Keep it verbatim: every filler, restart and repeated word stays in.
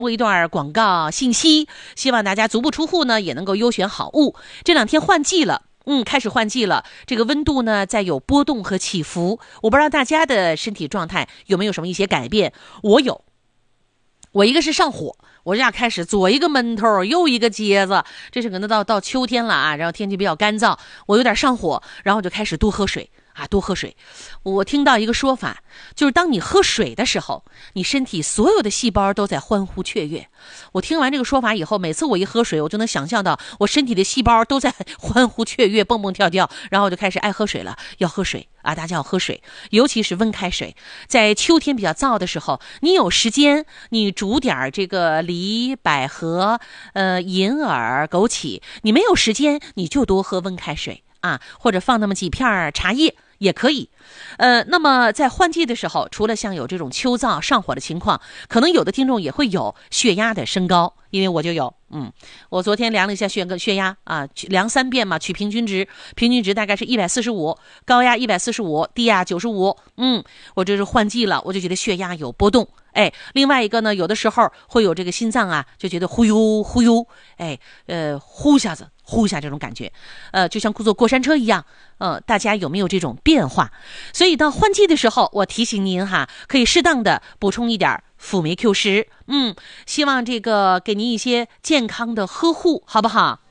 播一段广告信息，希望大家足不出户呢也能够优选好物。这两天换季了，嗯，开始换季了，这个温度呢在有波动和起伏，我不知道大家的身体状态有没有什么一些改变。我有，我一个是上火，我这样开始左一个闷头右一个疖子，这是可能到到秋天了啊，然后天气比较干燥，我有点上火，然后就开始多喝水啊，多喝水。我听到一个说法，就是当你喝水的时候，你身体所有的细胞都在欢呼雀跃。我听完这个说法以后，每次我一喝水，我就能想象到我身体的细胞都在欢呼雀跃，蹦蹦跳跳，然后我就开始爱喝水了，要喝水啊，大家要喝水，尤其是温开水。在秋天比较燥的时候，你有时间，你煮点这个梨、百合、呃银耳、枸杞；你没有时间，你就多喝温开水啊，或者放那么几片茶叶也可以。呃，那么在换季的时候，除了像有这种秋燥上火的情况，可能有的听众也会有血压的升高，因为我就有，嗯，我昨天量了一下血血压啊，量三遍嘛，取平均值，平均值大概是一百四十五，高压一百四十五，低压九十五，嗯，我这是换季了，我就觉得血压有波动。哎，另外一个呢，有的时候会有这个心脏啊，就觉得忽悠忽悠，哎，呃，呼一下子，呼一下这种感觉，呃，就像坐过山车一样，呃，大家有没有这种变化？所以到换季的时候，我提醒您哈，可以适当的补充一点辅酶 Q 十，嗯，希望这个给您一些健康的呵护，好不好？